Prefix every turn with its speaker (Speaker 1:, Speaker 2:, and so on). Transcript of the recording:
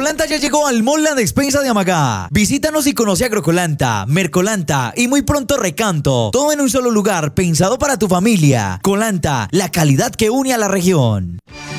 Speaker 1: Agrocolanta ya llegó al Mall La Despensa de Amagá. Visítanos y conoce Agrocolanta, Mercolanta y muy pronto Recanto. Todo en un solo lugar, pensado para tu familia. Colanta, la calidad que une a la región.